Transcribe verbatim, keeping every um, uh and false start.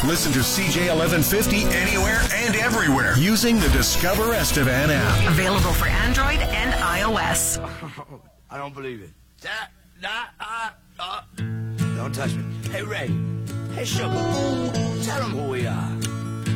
Listen to C J eleven fifty anywhere and everywhere using the Discover Estevan app. Available for Android and iOS. I don't believe it. That, that, uh, uh. Don't touch me. Hey, Ray. Hey, Sugar. Tell them who we are.